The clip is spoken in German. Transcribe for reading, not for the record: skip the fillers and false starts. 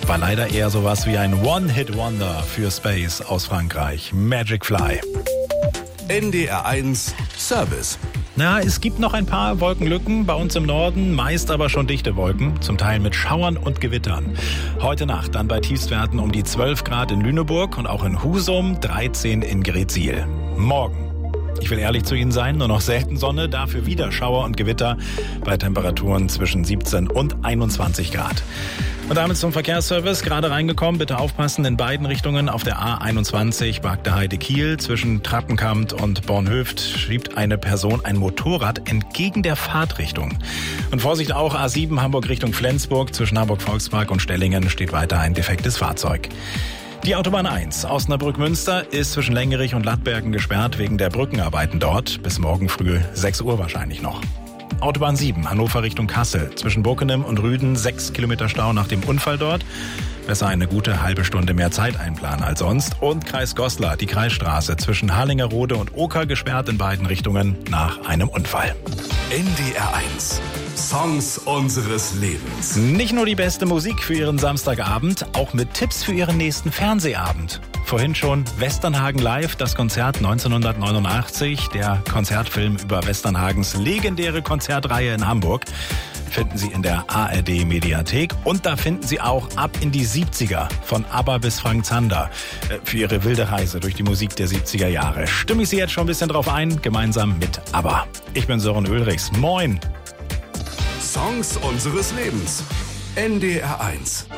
War leider eher sowas wie ein One-Hit-Wonder für Space aus Frankreich. Magic Fly. NDR1 Service. Na, es gibt noch ein paar Wolkenlücken bei uns im Norden, meist aber schon dichte Wolken, zum Teil mit Schauern und Gewittern. Heute Nacht dann bei Tiefstwerten um die 12 Grad in Lüneburg und auch in Husum, 13 in Greetsiel. Morgen. Ich will ehrlich zu Ihnen sein, nur noch selten Sonne, dafür wieder Schauer und Gewitter bei Temperaturen zwischen 17 und 21 Grad. Und damit zum Verkehrsservice, gerade reingekommen, bitte aufpassen in beiden Richtungen. Auf der A21 Bagde-Heide-Kiel zwischen Trappenkamp und Bornhöft schiebt eine Person ein Motorrad entgegen der Fahrtrichtung. Und Vorsicht auch, A7 Hamburg Richtung Flensburg zwischen Hamburg-Volkspark und Stellingen steht weiter ein defektes Fahrzeug. Die Autobahn 1 Osnabrück-Münster ist zwischen Längerich und Lattbergen gesperrt wegen der Brückenarbeiten dort. Bis morgen früh 6 Uhr wahrscheinlich noch. Autobahn 7 Hannover Richtung Kassel zwischen Bockenem und Rüden 6 Kilometer Stau nach dem Unfall dort. Besser eine gute halbe Stunde mehr Zeit einplanen als sonst. Und Kreis Goslar, die Kreisstraße zwischen Harlingerode und Oker gesperrt in beiden Richtungen nach einem Unfall. NDR1 Songs unseres Lebens. Nicht nur die beste Musik für Ihren Samstagabend, auch mit Tipps für Ihren nächsten Fernsehabend. Vorhin schon Westernhagen Live, das Konzert 1989, der Konzertfilm über Westernhagens legendäre Konzertreihe in Hamburg. Finden Sie in der ARD Mediathek und da finden Sie auch Ab in die 70er von ABBA bis Frank Zander für Ihre wilde Reise durch die Musik der 70er Jahre. Stimme ich Sie jetzt schon ein bisschen drauf ein, gemeinsam mit ABBA. Ich bin Sören Ulrichs. Moin! Songs unseres Lebens. NDR1.